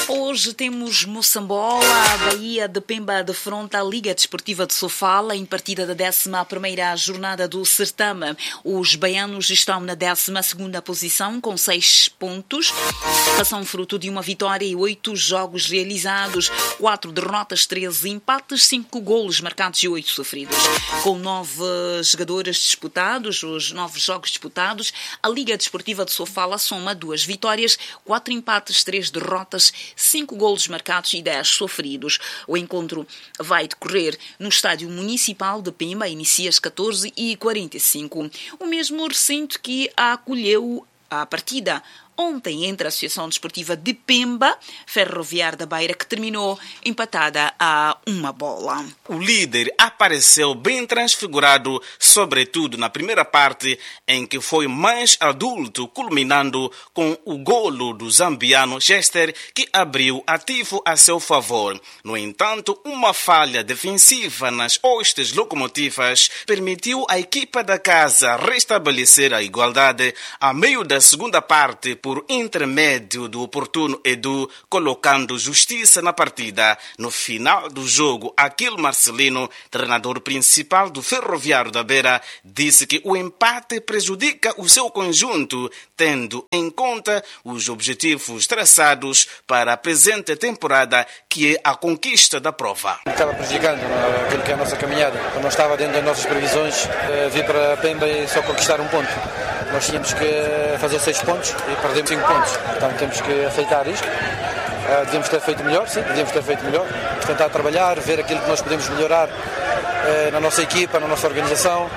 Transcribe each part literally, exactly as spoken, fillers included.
Hoje temos Moçambola, a Bahia de Pemba defronta a Liga Desportiva de Sofala em partida da décima primeira jornada do certame. Os baianos estão na décima segunda posição com seis pontos. São fruto de uma vitória e oito jogos realizados, quatro derrotas, treze empates, cinco golos marcados e oito sofridos. Com nove jogadores disputados, os nove jogos disputados, a Liga Desportiva de Sofala soma duas vitórias, quatro empates, três derrotas, cinco golos marcados e dez sofridos. O encontro vai decorrer no Estádio Municipal de Pemba, inicia às catorze e quarenta e cinco. O mesmo recinto que acolheu a partida ontem entre a Associação Desportiva de Pemba, Ferroviário da Beira, que terminou empatada a uma bola. O líder apareceu bem transfigurado, sobretudo na primeira parte, em que foi mais adulto, culminando com o golo do zambiano Chester, que abriu ativo a seu favor. No entanto, uma falha defensiva nas hostes locomotivas permitiu à equipa da casa restabelecer a igualdade a meio da segunda parte, por intermédio do oportuno Edu, colocando justiça na partida. No final do jogo, Aquil Marcelino, treinador principal do Ferroviário da Beira, disse que o empate prejudica o seu conjunto, tendo em conta os objetivos traçados para a presente temporada, que é a conquista da prova. Estava prejudicando aquilo que é a nossa caminhada. Quando não estava dentro das nossas previsões, vir para Pemba e só conquistar um ponto. Nós tínhamos que fazer seis pontos e perdemos cinco pontos. Então temos que aceitar isto. Uh, devíamos ter feito melhor, sim, devíamos ter feito melhor. Tentar trabalhar, ver aquilo que nós podemos melhorar uh, na nossa equipa, na nossa organização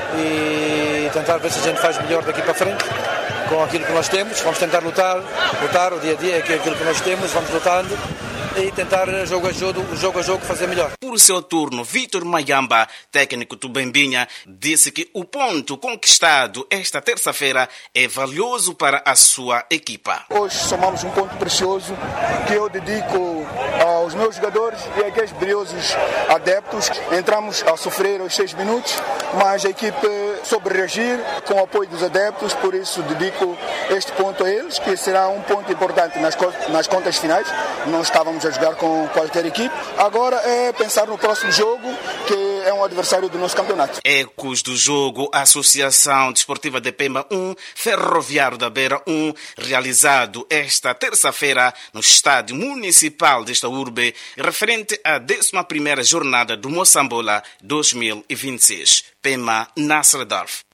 e tentar ver se a gente faz melhor daqui para frente com aquilo que nós temos. Vamos tentar lutar, lutar o dia a dia, aquilo que nós temos, vamos lutando e tentar jogo a jogo, jogo a jogo fazer melhor. Por seu turno, Vitor Mayamba, técnico do Bembinha, disse que o ponto conquistado esta terça-feira é valioso para a sua equipa. Hoje somamos um ponto precioso que eu dedico aos meus jogadores e àqueles brilhosos adeptos. Entramos a sofrer aos seis minutos, mas a equipe soube reagir com o apoio dos adeptos, por isso dedico este ponto a eles, que será um ponto importante nas, nas contas finais. Não estávamos a jogar com qualquer equipe. Agora é pensar no próximo jogo, que é um adversário do nosso campeonato. Ecos do jogo Associação Desportiva de Pemba um, Ferroviário da Beira um, realizado esta terça-feira no Estádio Municipal desta urbe, referente à décima primeira jornada do Moçambola dois mil e vinte e seis. Pemba, Nasredorf.